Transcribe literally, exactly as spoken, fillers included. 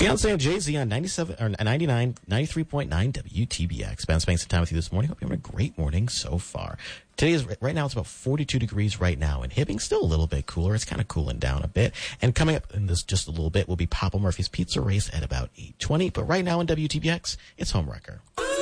Beyonce and Jay-Z on ninety-seven or ninety-nine, ninety-three point nine W T B X. Ben spending some time with you this morning. Hope you're having a great morning so far. Today is right now it's about forty-two degrees right now in Hibbing. Still a little bit cooler. It's kind of cooling down a bit. And coming up in this just a little bit will be Papa Murphy's Pizza Race at about eight twenty. But right now in W T B X, it's Homewrecker.